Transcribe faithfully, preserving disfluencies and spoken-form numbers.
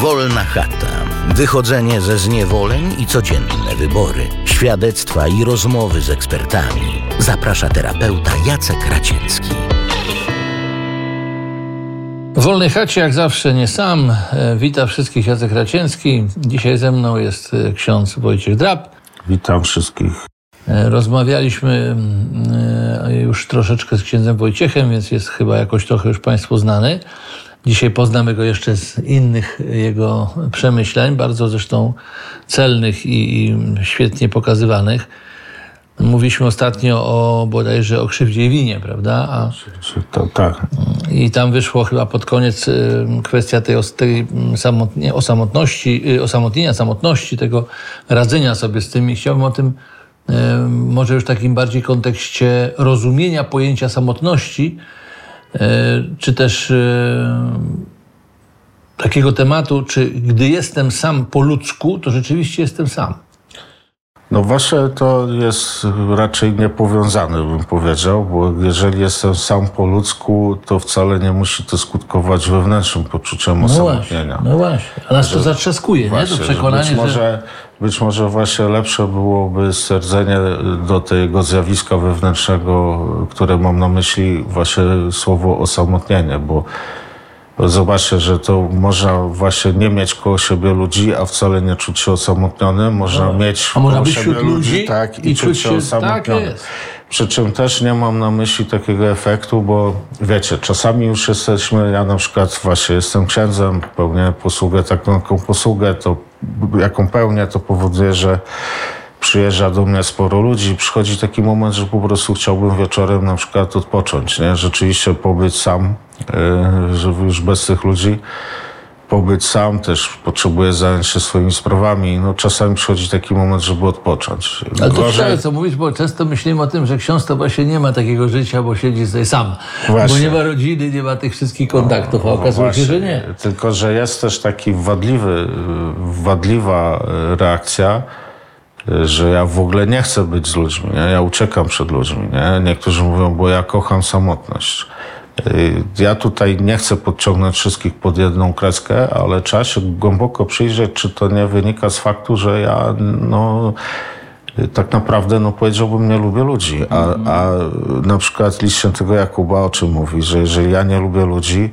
Wolna chata. Wychodzenie ze zniewoleń i codzienne wybory. Świadectwa i rozmowy z ekspertami. Zaprasza terapeuta Jacek Raciecki. W Wolnej chacie jak zawsze nie sam. Witam wszystkich, Jacek Raciecki. Dzisiaj ze mną jest ksiądz Wojciech Drab. Witam wszystkich. Rozmawialiśmy już troszeczkę z księdzem Wojciechem, więc jest chyba jakoś trochę już Państwu znany. Dzisiaj poznamy go jeszcze z innych jego przemyśleń, bardzo zresztą celnych i, i świetnie pokazywanych. Mówiliśmy ostatnio o bodajże o krzywdzie i winie, prawda? A, to, tak. I tam wyszło chyba pod koniec kwestia tej, tej samotnie, osamotności, osamotnienia, samotności, tego radzenia sobie z tym. I chciałbym o tym może już w takim bardziej kontekście rozumienia pojęcia samotności, czy też takiego tematu, czy gdy jestem sam po ludzku, to rzeczywiście jestem sam. No właśnie to jest raczej niepowiązane, bym powiedział, bo jeżeli jestem sam po ludzku, to wcale nie musi to skutkować wewnętrznym poczuciem no osamotnienia. Właśnie, no właśnie, a nas że, to zatrzaskuje, właśnie, nie? To przekonanie, być może, że... Być może właśnie lepsze byłoby stwierdzenie do tego zjawiska wewnętrznego, które mam na myśli, właśnie słowo osamotnienie, bo zobaczcie, że to można właśnie nie mieć koło siebie ludzi, a wcale nie czuć się osamotnionym. Można no, mieć a można koło być siebie ludzi, ludzi tak, i, i czuć się osamotnionym. Tak Przy czym też nie mam na myśli takiego efektu, bo wiecie, czasami już jesteśmy, ja na przykład właśnie jestem księdzem, pełnię posługę, taką posługę, to jaką pełnię, to powoduje, że przyjeżdża do mnie sporo ludzi. Przychodzi taki moment, że po prostu chciałbym wieczorem na przykład odpocząć, nie? Rzeczywiście pobyć sam, yy, żeby już bez tych ludzi pobyć sam, też potrzebuję zająć się swoimi sprawami. No czasami przychodzi taki moment, żeby odpocząć. Ale to trzeba co mówić, bo często myślimy o tym, że ksiądz to właśnie nie ma takiego życia, bo siedzi tutaj sam. Właśnie. Bo nie ma rodziny, nie ma tych wszystkich kontaktów, a no, okazuje no się, że nie. Tylko, że jest też taki wadliwy, wadliwa reakcja, że ja w ogóle nie chcę być z ludźmi, nie? Ja uciekam przed ludźmi. Nie? Niektórzy mówią, bo ja kocham samotność. Ja tutaj nie chcę podciągnąć wszystkich pod jedną kreskę, ale trzeba się głęboko przyjrzeć, czy to nie wynika z faktu, że ja no, tak naprawdę no, powiedziałbym, nie lubię ludzi. A, a na przykład list świętego Jakuba o czym mówi, że jeżeli ja nie lubię ludzi,